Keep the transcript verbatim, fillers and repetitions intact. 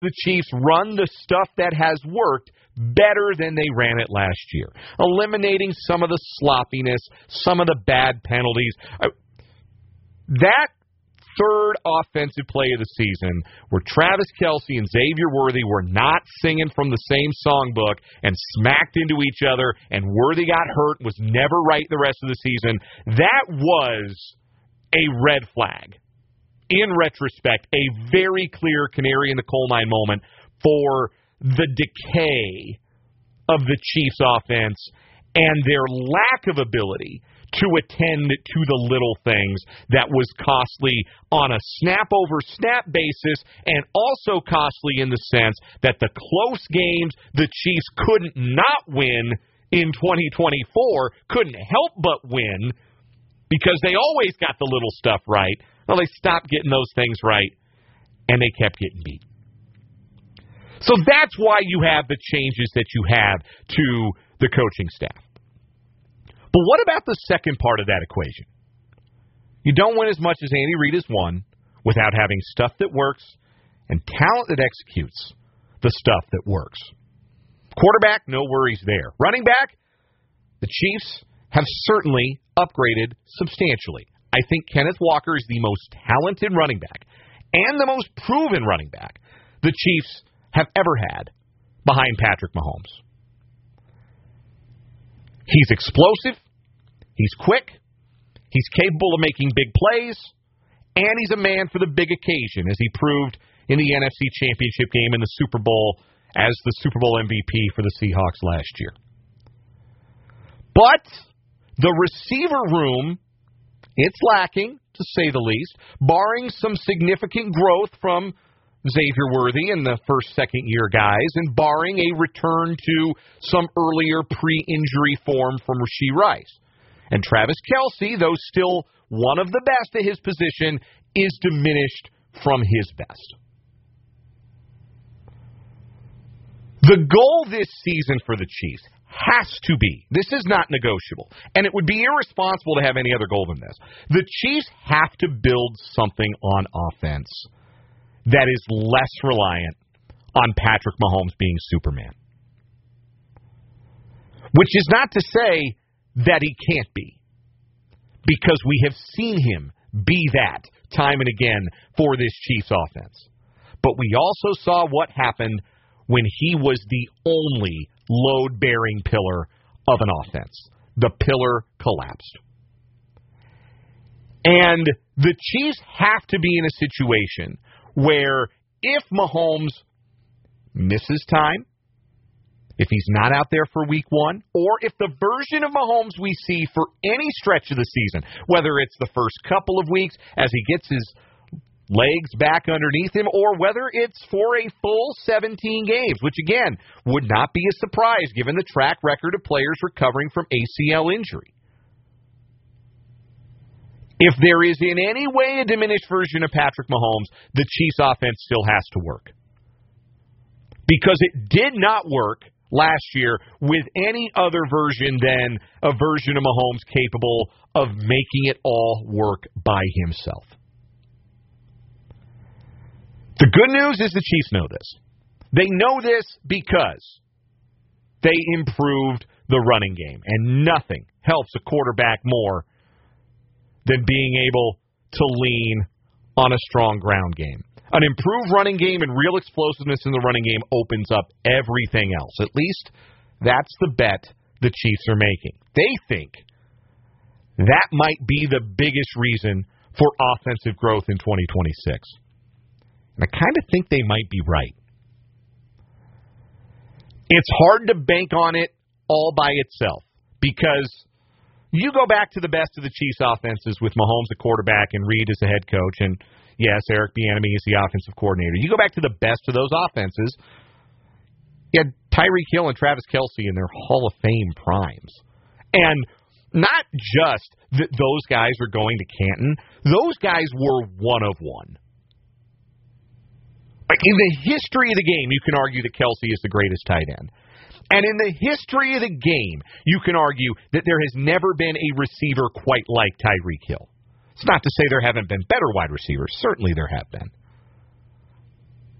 the Chiefs run the stuff that has worked better than they ran it last year, eliminating some of the sloppiness, some of the bad penalties. That third offensive play of the season where Travis Kelce and Xavier Worthy were not singing from the same songbook and smacked into each other, and Worthy got hurt, was never right the rest of the season, that was a red flag. In retrospect, a very clear canary in the coal mine moment for the decay of the Chiefs' offense and their lack of ability to attend to the little things that was costly on a snap-over-snap basis, and also costly in the sense that the close games the Chiefs couldn't not win in twenty twenty-four, couldn't help but win, because they always got the little stuff right. Well, they stopped getting those things right, and they kept getting beat. So that's why you have the changes that you have to the coaching staff. But what about the second part of that equation? You don't win as much as Andy Reid has won without having stuff that works and talent that executes the stuff that works. Quarterback, no worries there. Running back, the Chiefs have certainly upgraded substantially. I think Kenneth Walker is the most talented running back and the most proven running back the Chiefs have ever had behind Patrick Mahomes. He's explosive, he's quick, he's capable of making big plays, and he's a man for the big occasion, as he proved in the N F C Championship game in the Super Bowl as the Super Bowl M V P for the Seahawks last year. But the receiver room, it's lacking, to say the least, barring some significant growth from Xavier Worthy and the first, second year guys, and barring a return to some earlier pre-injury form from Rashee Rice. And Travis Kelce, though still one of the best at his position, is diminished from his best. The goal this season for the Chiefs has to be, this is not negotiable, and it would be irresponsible to have any other goal than this. The Chiefs have to build something on offense that is less reliant on Patrick Mahomes being Superman. Which is not to say that he can't be, because we have seen him be that time and again for this Chiefs offense. But we also saw what happened when he was the only load-bearing pillar of an offense. The pillar collapsed. And the Chiefs have to be in a situation where if Mahomes misses time, if he's not out there for week one, or if the version of Mahomes we see for any stretch of the season, whether it's the first couple of weeks as he gets his legs back underneath him, or whether it's for a full seventeen games, which again would not be a surprise given the track record of players recovering from A C L injury. If there is in any way a diminished version of Patrick Mahomes, the Chiefs offense still has to work. Because it did not work last year with any other version than a version of Mahomes capable of making it all work by himself. The good news is the Chiefs know this. They know this because they improved the running game, and nothing helps a quarterback more than being able to lean on a strong ground game. An improved running game and real explosiveness in the running game opens up everything else. At least that's the bet the Chiefs are making. They think that might be the biggest reason for offensive growth in twenty twenty-six. And I kind of think they might be right. It's hard to bank on it all by itself because you go back to the best of the Chiefs offenses with Mahomes the quarterback and Reid as the head coach, and yes, Eric Bieniemy is the offensive coordinator. You go back to the best of those offenses, you had Tyreek Hill and Travis Kelce in their Hall of Fame primes. And not just that those guys are going to Canton, those guys were one of one. In the history of the game, you can argue that Kelce is the greatest tight end. And in the history of the game, you can argue that there has never been a receiver quite like Tyreek Hill. It's not to say there haven't been better wide receivers. Certainly there have been.